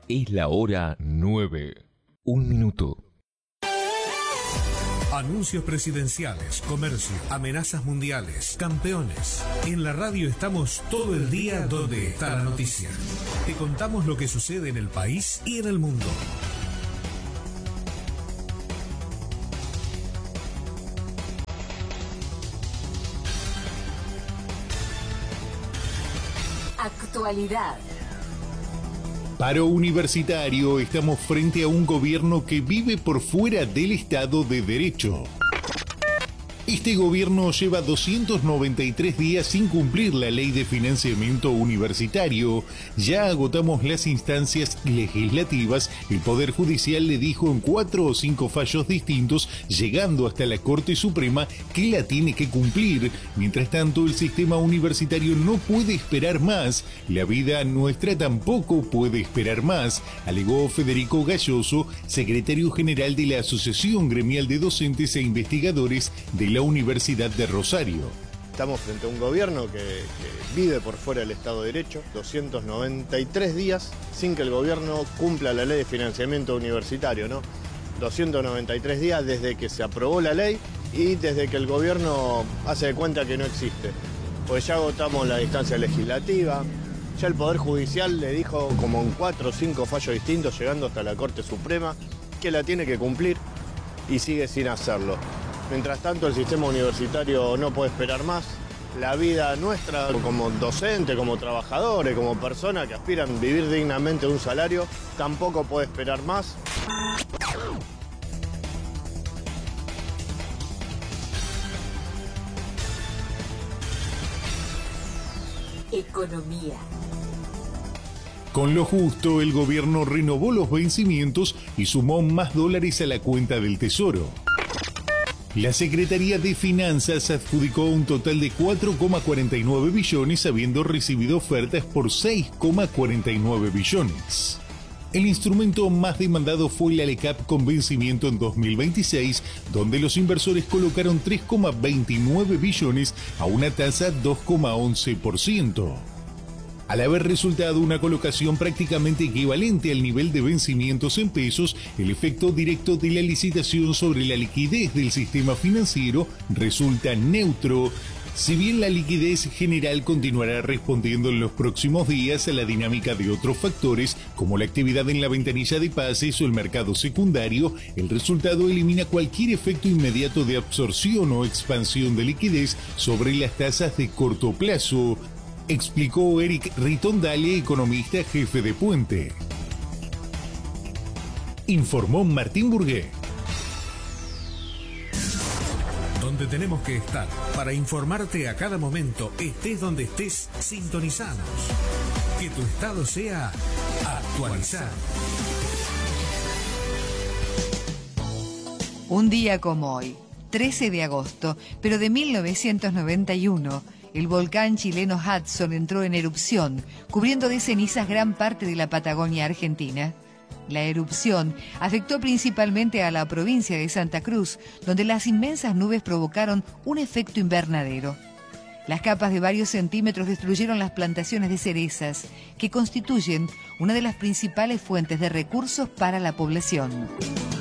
Es la hora 9. 1 minuto. Anuncios presidenciales, comercio, amenazas mundiales, campeones. En la radio estamos todo el día donde está la noticia. Te contamos lo que sucede en el país y en el mundo. Actualidad. Paro universitario, estamos frente a un gobierno que vive por fuera del Estado de Derecho. Este gobierno lleva 293 días sin cumplir la ley de financiamiento universitario. Ya agotamos las instancias legislativas. El Poder Judicial le dijo en 4 o 5 fallos distintos, llegando hasta la Corte Suprema, que la tiene que cumplir. Mientras tanto, el sistema universitario no puede esperar más. La vida nuestra tampoco puede esperar más, alegó Federico Galloso, secretario general de la Asociación Gremial de Docentes e Investigadores de la Universidad de Rosario. Estamos frente a un gobierno que vive por fuera del Estado de Derecho, 293 días sin que el gobierno cumpla la ley de financiamiento universitario, ¿no? 293 días desde que se aprobó la ley y desde que el gobierno hace de cuenta que no existe. Pues ya agotamos la instancia legislativa, ya el Poder Judicial le dijo como en 4 o 5 fallos distintos, llegando hasta la Corte Suprema, que la tiene que cumplir y sigue sin hacerlo. Mientras tanto, el sistema universitario no puede esperar más. La vida nuestra, como docente, como trabajadores, como personas que aspiran a vivir dignamente de un salario, tampoco puede esperar más. Economía. Con lo justo, el gobierno renovó los vencimientos y sumó más dólares a la cuenta del Tesoro. La Secretaría de Finanzas adjudicó un total de 4,49 billones, habiendo recibido ofertas por 6,49 billones. El instrumento más demandado fue la LECAP con vencimiento en 2026, donde los inversores colocaron 3,29 billones a una tasa 2,11%. Al haber resultado una colocación prácticamente equivalente al nivel de vencimientos en pesos, el efecto directo de la licitación sobre la liquidez del sistema financiero resulta neutro. Si bien la liquidez general continuará respondiendo en los próximos días a la dinámica de otros factores, como la actividad en la ventanilla de pases o el mercado secundario, el resultado elimina cualquier efecto inmediato de absorción o expansión de liquidez sobre las tasas de corto plazo, explicó Eric Ritondale, economista jefe de Puente. Informó Martín Burgué. Donde tenemos que estar para informarte a cada momento, estés donde estés, sintonizados. Que tu estado sea actualizado. Un día como hoy, 13 de agosto, pero de 1991, el volcán chileno Hudson entró en erupción, cubriendo de cenizas gran parte de la Patagonia argentina. La erupción afectó principalmente a la provincia de Santa Cruz, donde las inmensas nubes provocaron un efecto invernadero. Las capas de varios centímetros destruyeron las plantaciones de cerezas, que constituyen una de las principales fuentes de recursos para la población.